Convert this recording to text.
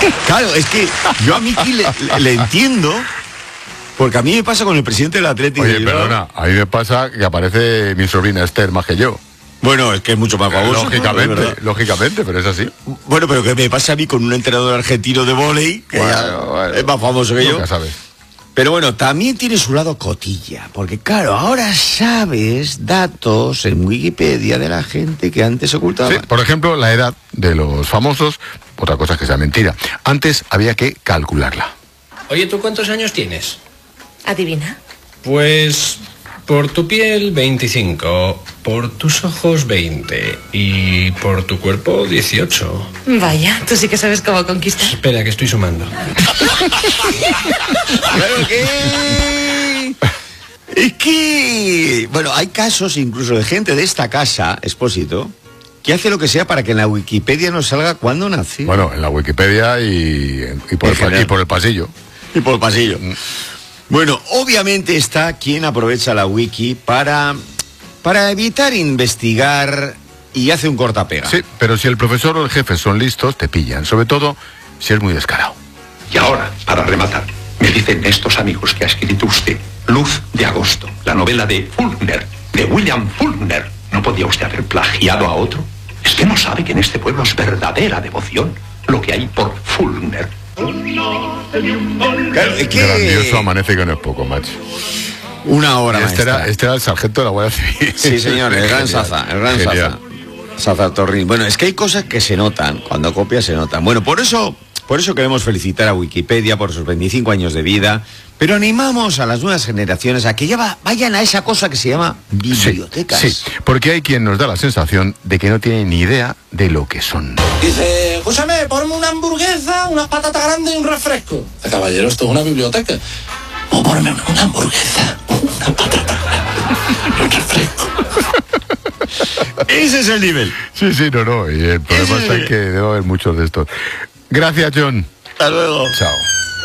Claro, es que yo a Miki le entiendo, porque a mí me pasa con el presidente del Atlético. Oye, perdona, a mí me pasa que aparece mi sobrina Esther más que yo. Bueno, es que es mucho más famoso. Lógicamente, pero es así. Bueno, pero que me pasa a mí con un entrenador argentino de vóley, que bueno, es más famoso que yo. Ya sabes. Pero bueno, también tiene su lado cotilla, porque claro, ahora sabes datos en Wikipedia de la gente que antes ocultaba. Sí, por ejemplo, la edad de los famosos, otra cosa es que sea mentira. Antes había que calcularla. Oye, ¿tú cuántos años tienes? Adivina. Pues por tu piel 25, por tus ojos 20 y por tu cuerpo 18. Vaya, tú sí que sabes cómo conquistar. Espera, que estoy sumando. Claro que... Es que... Bueno, hay casos incluso de gente de esta casa, Expósito, que hace lo que sea para que en la Wikipedia nos salga cuándo nació. Bueno, en la Wikipedia y por el pasillo. Y por el pasillo. Bueno, obviamente está quien aprovecha la wiki para evitar investigar y hace un cortapega. Sí, pero si el profesor o el jefe son listos, te pillan. Sobre todo si es muy descarado. Y ahora, para rematar, me dicen estos amigos que ha escrito usted Luz de Agosto, la novela de Faulkner, de William Faulkner. ¿No podía usted haber plagiado a otro? Es que no sabe que en este pueblo es verdadera devoción lo que hay por Faulkner. Claro, es que... Grandioso amanece que no es poco, macho. Una hora y este era el sargento de la Guardia Civil. Sí, señor, el gran Saza, Saza Torrín. Bueno, es que hay cosas que se notan, cuando copias se notan. Bueno, por eso queremos felicitar a Wikipedia por sus 25 años de vida, pero animamos a las nuevas generaciones a que ya vayan a esa cosa que se llama bibliotecas. Sí, porque hay quien nos da la sensación de que no tiene ni idea de lo que son. Dice, escúchame, ponme una hamburguesa, una patata grande y un refresco. Caballero, esto es una biblioteca. O ponme una hamburguesa, una patata grande y un refresco. Ese es el nivel. Sí, no. Y el problema es que debe haber muchos de estos. Gracias, John. Hasta luego. Chao.